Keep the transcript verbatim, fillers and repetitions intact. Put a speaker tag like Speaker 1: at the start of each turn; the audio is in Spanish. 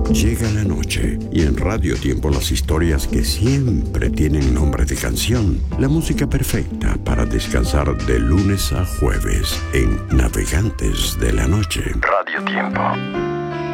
Speaker 1: Llega la noche y en Radio Tiempo las historias que siempre tienen nombre de canción. La música perfecta para descansar de lunes a jueves en Navegantes de la Noche. Radio Tiempo.